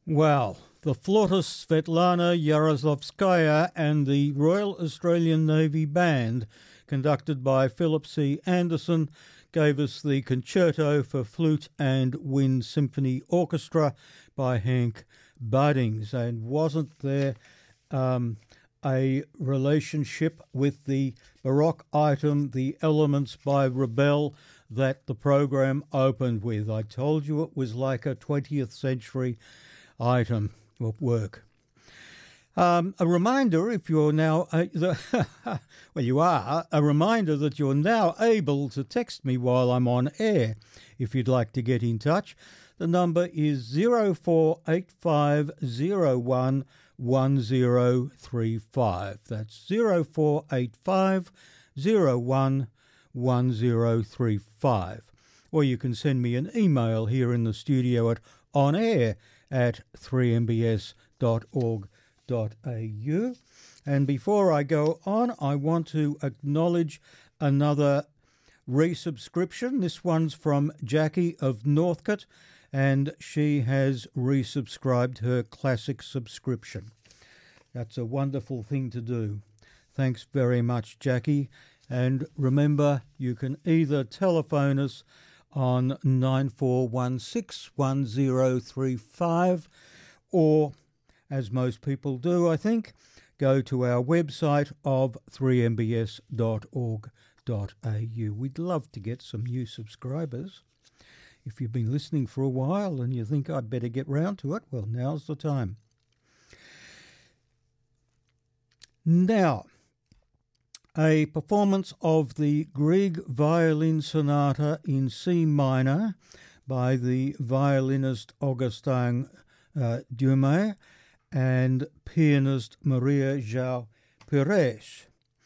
Well, the flautist Svetlana Yaroslavskaya and the Royal Australian Navy Band, conducted by Philip C. Anderson, gave us the Concerto for Flute and Wind Symphony Orchestra by Hank Buddings. And wasn't there a relationship with the Baroque item, The Elements by Ravel, that the program opened with? I told you it was like a 20th century item of work. A reminder, if you're now, well, you are, a reminder that you're now able to text me while I'm on air. If you'd like to get in touch, the number is 0485011035. That's 0485011035. Or you can send me an email here in the studio at onair@3mbs.org.au. And before I go on, I want to acknowledge another resubscription. This one's from Jackie of Northcote, and she has resubscribed her classic subscription. That's a wonderful thing to do. Thanks very much, Jackie. And remember, you can either telephone us on 94161035, or, as most people do, I think, go to our website of 3mbs.org.au. We'd love to get some new subscribers. If you've been listening for a while and you think I'd better get round to it, well, now's the time. Now, a performance of the Grieg Violin Sonata in C minor by the violinist Augustin Dumay and pianist Maria João Pires.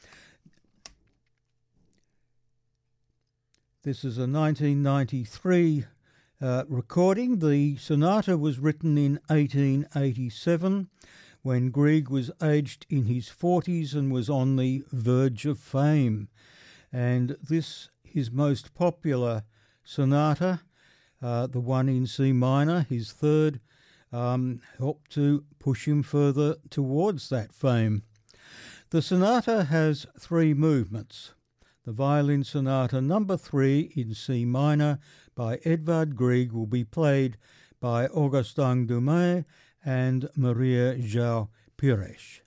This is a 1993 recording. The sonata was written in 1887 when Grieg was aged in his 40s and was on the verge of fame. And this, his most popular sonata, the one in C minor, his third, helped to push him further towards that fame. The sonata has three movements. The Violin Sonata number 3 in C minor by Edvard Grieg will be played by Augustin Dumay and Maria João Pires.